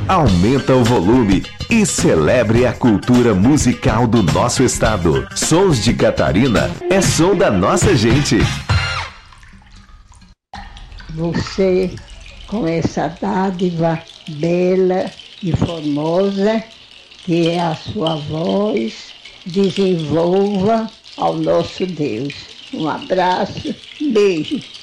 Aumenta o volume e celebre a cultura musical do nosso estado. Sons de Catarina é som da nossa gente. Você, com essa dádiva bela e formosa, que é a sua voz, desenvolva ao nosso Deus. Um abraço, beijo.